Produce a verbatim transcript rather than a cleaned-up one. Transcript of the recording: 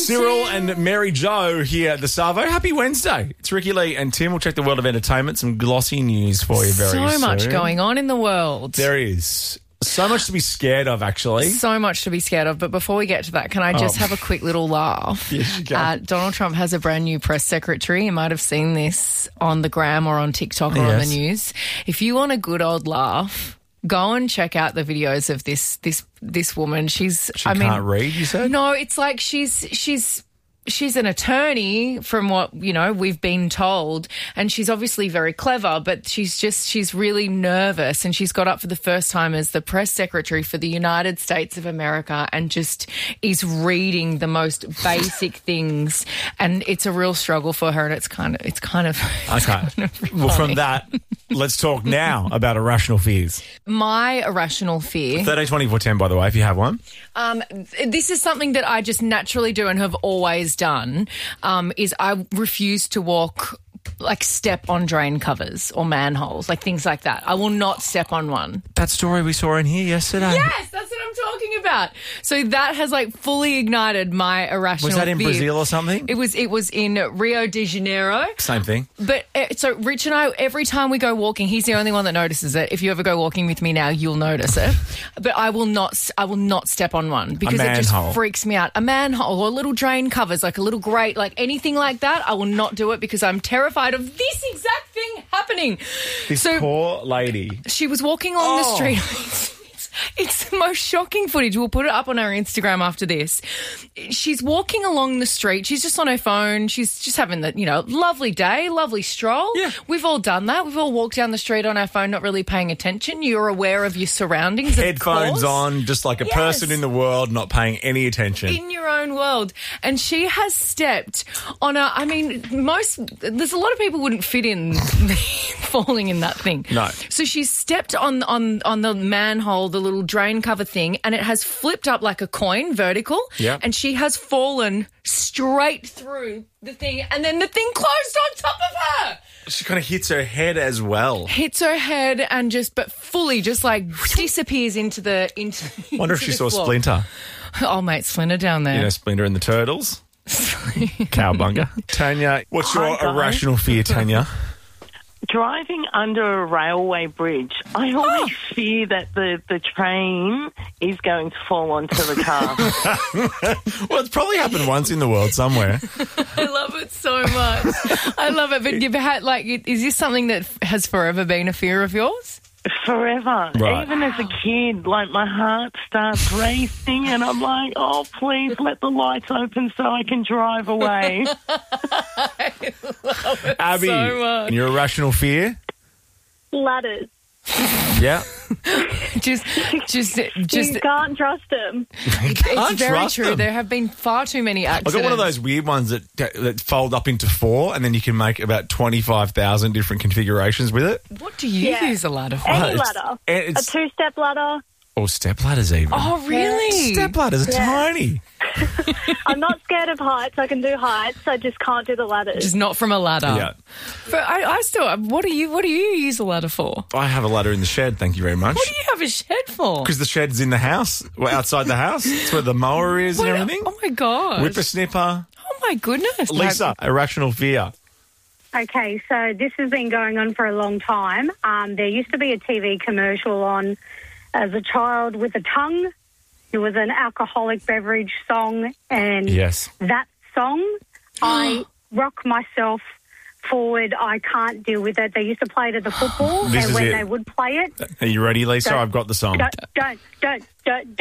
Cyril Tim. and Mary Jo here at the Savo. Happy Wednesday. It's Ricky Lee and Tim. We'll check the world of entertainment. Some glossy news for you very soon. So much going on in the world. There is. So much to be scared of, actually. So much to be scared of. But before we get to that, can I just Oh. have a quick little laugh? Yes, you can. Uh, Donald Trump has a brand new press secretary. You might have seen this on the gram or on TikTok or on Yes. the news. If you want a good old laugh, go and check out the videos of this this this woman. She's She I can't mean, read, you said? No, it's like she's she's she's an attorney from what, you know, we've been told, and she's obviously very clever, but she's just she's really nervous, and she's got up for the first time as the press secretary for the United States of America and just is reading the most basic things, and it's a real struggle for her, and it's kind of it's kind of it's Okay. kind of Well, from funny. that, let's talk now about irrational fears. My irrational fear. thirteen twenty-four ten, by the way, if you have one. Um, this is something that I just naturally do and have always done, um, is I refuse to walk, like step on drain covers or manholes, like things like that. I will not step on one. That story we saw in here yesterday. Yes, that's what I'm talking about. So that has like fully ignited my irrational Was that in fear. Brazil or something? It was, it was in Rio de Janeiro. Same thing. But uh, so Rich and I, every time we go walking, he's the only one that notices it. If you ever go walking with me now, you'll notice it. But I will not, I will not step on one because it just manhole. freaks me out. A manhole or little drain covers, like a little grate, like anything like that, I will not do it because I'm terrified of this exact thing happening. This so poor lady. she was walking along the Oh. street. It's, it's the most shocking footage. We'll put it up on our Instagram after this. She's walking along the street. She's just on her phone. She's just having the, you know, lovely day, lovely stroll. Yeah. We've all done that. We've all walked down the street on our phone, not really paying attention. You're aware of your surroundings. of Headphones course. on, just like a Yes. person in the world, not paying any attention. In your own world. And she has stepped on a, I mean, most, there's a lot of people wouldn't fit in falling in that thing. No. So she's stepped on, on, on the manhole, the little drain cover thing, and it has flipped up like a coin, vertical. Yeah. And she has fallen straight through the thing, and then the thing closed on top of her. She kind of hits her head as well. Hits her head and just, but fully just like disappears into the, into Wonder if into she the saw floor. Splinter. Oh, mate, Splinter down there. You know, Splinter and the Turtles. Cowbunga. Tanya, what's your Hi, guys. irrational fear, Tanya? Driving under a railway bridge, I always fear that the, the train is going to fall onto the car. Well, it's probably happened once in the world somewhere. I love it so much. I love it. But you've had, like, is this something that has forever been a fear of yours? Forever. Right. Even as a kid, like my heart starts racing and I'm like, oh, please let the lights open so I can drive away. Abby, so much. your irrational fear? Ladders. Yeah. Just, just, just. You can't trust them. It's Can't very trust true. them. There have been far too many I accidents. got one of those weird ones that that fold up into four, and then you can make about twenty-five thousand different configurations with it. What do you Yeah. use a ladder for? Any it's- ladder. it's- a two-step ladder. Or step ladders even. Oh, really? Step ladders are Yeah. tiny. I'm not scared of heights. I can do heights. I just can't do the ladders. Just not from a ladder. Yeah. But I, I still. What do you? What do you use a ladder for? I have a ladder in the shed, thank you very much. What do you have a shed for? Because the shed's in the house, well, outside the house. It's where the mower is What- and everything. Oh my god! Whippersnipper. Oh my goodness, Lisa, irrational fear. Okay, so this has been going on for a long time. Um, there used to be a T V commercial on as a child with a tongue. It was an alcoholic beverage song, and Yes. that song, I rock myself forward. I can't deal with it. They used to play it at the football, This and is when it. they would play it, Are you ready, Lisa? Don't- I've got the song. don't, don't, don't, don't.